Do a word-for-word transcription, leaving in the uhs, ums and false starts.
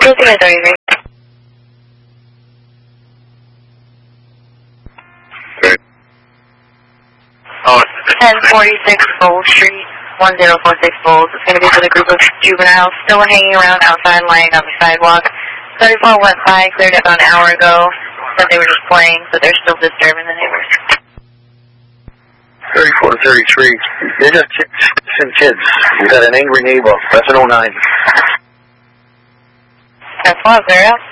Closing at thirty-three. ten forty-six Bowl Street, one zero four six Bowles. It's going to be for the group of juveniles still hanging around outside, lying on the sidewalk. thirty-four went by, cleared up about an hour ago. Said they were just playing, but they're still disturbing the neighbors. thirty-four thirty-three. They're just some kids. You got an angry neighbor. That's an oh nine. That's one, clear up.